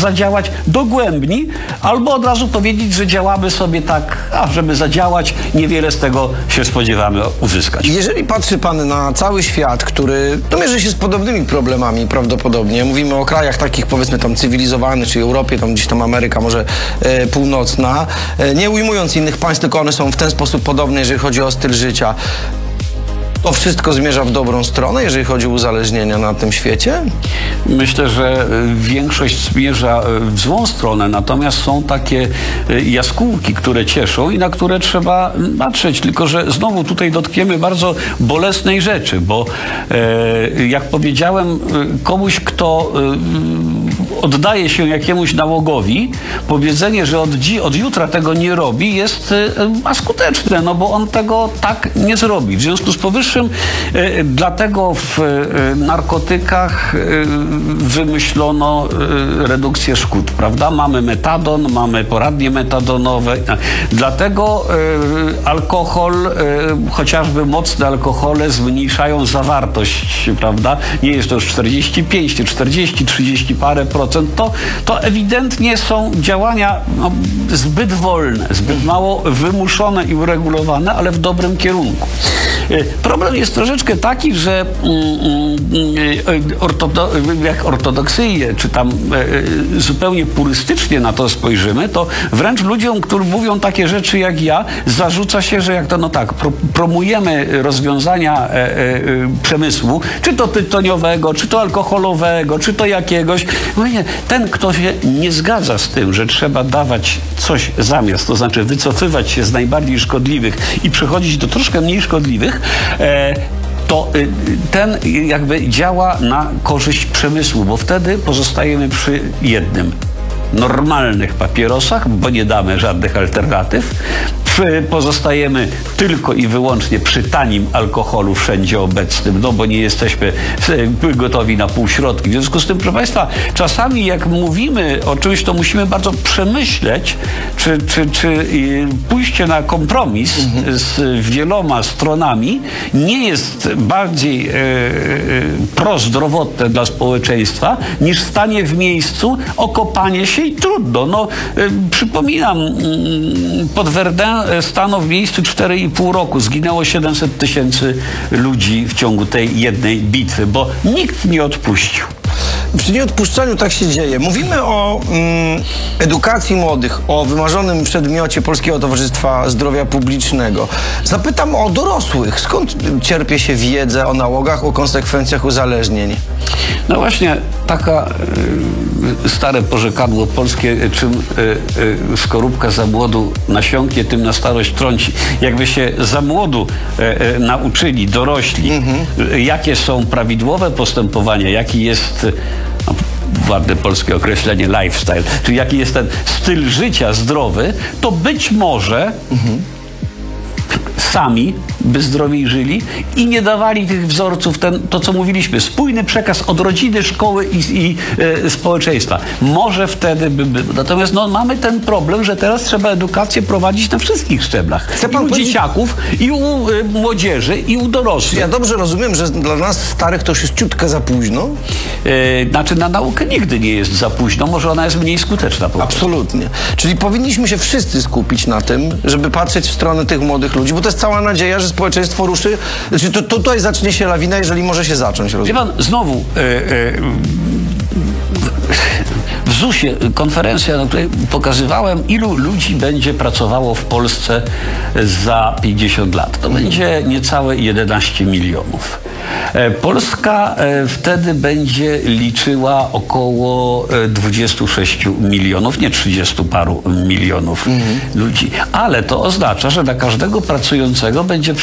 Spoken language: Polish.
zadziałać dogłębni, albo od razu powiedzieć, że działamy sobie tak, żeby zadziałać, niewiele z tego się spodziewamy uzyskać. Jeżeli patrzy pan na cały świat, który mierzy się z podobnymi problemami prawdopodobnie, mówimy o krajach takich, powiedzmy tam cywilizowanych, czyli Europie, tam gdzieś tam Ameryka może północna, nie ujmując innych państw, tylko one są w ten sposób podobne, jeżeli chodzi o styl życia. To wszystko zmierza w dobrą stronę, jeżeli chodzi o uzależnienia na tym świecie? Myślę, że większość zmierza w złą stronę, natomiast są takie jaskółki, które cieszą i na które trzeba patrzeć. Tylko że znowu tutaj dotkniemy bardzo bolesnej rzeczy, bo jak powiedziałem, komuś, kto oddaje się jakiemuś nałogowi, powiedzenie, że od jutra tego nie robi, jest skuteczne, no bo on tego tak nie zrobi. W związku z powyższym dlatego w narkotykach wymyślono redukcję szkód, prawda? Mamy metadon, mamy poradnie metadonowe. Dlatego alkohol, chociażby mocne alkohole zmniejszają zawartość, prawda? Nie jest to już 45, 40, 30 parę procent. To ewidentnie są działania zbyt wolne, zbyt mało wymuszone i uregulowane, ale w dobrym kierunku. Problem jest troszeczkę taki, że jak ortodoksyjnie, czy tam zupełnie purystycznie na to spojrzymy, to wręcz ludziom, którzy mówią takie rzeczy jak ja, zarzuca się, że jak to promujemy rozwiązania przemysłu, czy to tytoniowego, czy to alkoholowego, czy to jakiegoś. Ten, kto się nie zgadza z tym, że trzeba dawać coś zamiast, to znaczy wycofywać się z najbardziej szkodliwych i przechodzić do troszkę mniej szkodliwych, to ten jakby działa na korzyść przemysłu, bo wtedy pozostajemy przy jednym. Normalnych papierosach, bo nie damy żadnych alternatyw. Pozostajemy tylko i wyłącznie przy tanim alkoholu wszędzie obecnym, no bo nie jesteśmy gotowi na półśrodki. W związku z tym, proszę Państwa, czasami jak mówimy o czymś, to musimy bardzo przemyśleć, czy pójście na kompromis z wieloma stronami nie jest bardziej prozdrowotne dla społeczeństwa, niż stanie w miejscu, okopanie się i trudno. No, przypominam, pod Verdun stanął w miejscu 4,5 roku. Zginęło 700 000 ludzi w ciągu tej jednej bitwy, bo nikt nie odpuścił. Przy nieodpuszczaniu tak się dzieje. Mówimy o edukacji młodych, o wymarzonym przedmiocie Polskiego Towarzystwa Zdrowia Publicznego. Zapytam o dorosłych. Skąd czerpie się wiedzę o nałogach, o konsekwencjach uzależnień? No właśnie, taka stare porzekadło polskie, czym skorupka za młodu nasiąknie, tym na starość trąci. Jakby się za młodu nauczyli dorośli, jakie są prawidłowe postępowania, jaki jest ładne polskie określenie lifestyle, czyli jaki jest ten styl życia zdrowy, to być może sami by zdrowiej żyli i nie dawali tych wzorców, to co mówiliśmy, spójny przekaz od rodziny, szkoły i społeczeństwa. Może wtedy by było. Natomiast mamy ten problem, że teraz trzeba edukację prowadzić na wszystkich szczeblach. I u dzieciaków, i u młodzieży, i u dorosłych. Ja dobrze rozumiem, że dla nas starych to już jest ciutkę za późno? Znaczy na naukę nigdy nie jest za późno, może ona jest mniej skuteczna. Absolutnie. Czyli powinniśmy się wszyscy skupić na tym, żeby patrzeć w stronę tych młodych ludzi, bo to jest cała nadzieja, że społeczeństwo ruszy. Znaczy, tutaj zacznie się lawina, jeżeli może się zacząć. Wie pan, znowu w ZUS-ie konferencja, na której pokazywałem, ilu ludzi będzie pracowało w Polsce za 50 lat. To będzie niecałe 11 milionów. Polska wtedy będzie liczyła około 26 milionów, nie 30 paru milionów ludzi. Ale to oznacza, że dla każdego pracującego będzie